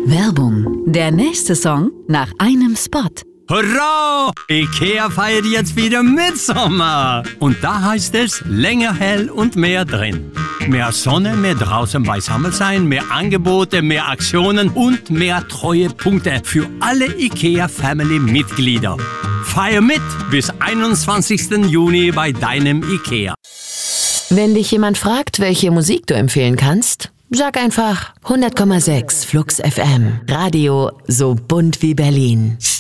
Werbung. Der nächste Song nach einem Spot. Hurra! IKEA feiert jetzt wieder Mitsommer. Und da heißt es länger hell und mehr drin. Mehr Sonne, mehr draußen beisammen sein, mehr Angebote, mehr Aktionen und mehr Treuepunkte für alle IKEA-Family-Mitglieder. Feier mit bis 21. Juni bei deinem IKEA. Wenn dich jemand fragt, welche Musik du empfehlen kannst, sag einfach 100,6 Flux FM. Radio so bunt wie Berlin.